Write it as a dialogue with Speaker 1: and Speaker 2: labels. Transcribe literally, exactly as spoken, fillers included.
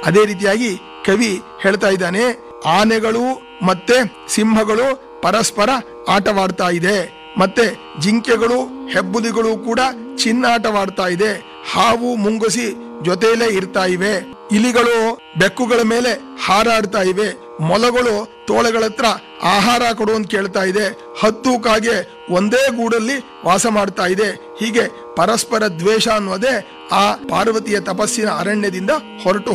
Speaker 1: ಅದೇ ರೀತಿಯಾಗಿ ಕವಿ ಹೇಳ್ತಾ ಇದ್ದಾನೆ, ಆನೆಗಳು ಮತ್ತೆ ಸಿಂಹಗಳು ಪರಸ್ಪರ ಆಟವಾಡ್ತಾ ಇದೆ, ಮತ್ತೆ ಜಿಂಕೆಗಳು ಹೆಬ್ಬುಲಿಗಳು ಕೂಡ ಚಿನ್ನಾಟವಾಡ್ತಾ ಇದೆ, ಹಾವು ಮುಂಗುಸಿ ಜೊತೆಯಲ್ಲೇ ಇರ್ತಾ ಇವೆ, ಇಲಿಗಳು ಬೆಕ್ಕುಗಳ ಮೇಲೆ ಹಾರಾಡ್ತಾ ಇವೆ, ಮೊಲಗಳು ತೋಳಗಳ ಹತ್ರ ಆಹಾರ ಕೊಡು ಅಂತ ಕೇಳ್ತಾ ಇದೆ, ಹತ್ತು ಕಾಗೆ ಒಂದೇ ಗೂಡಲ್ಲಿ ವಾಸ ಮಾಡ್ತಾ ಇದೆ. ಹೀಗೆ ಪರಸ್ಪರ ದ್ವೇಷ ಅನ್ನೋದೇ ಆ ಪಾರ್ವತಿಯ ತಪಸ್ಸಿನ ಅರಣ್ಯದಿಂದ ಹೊರಟು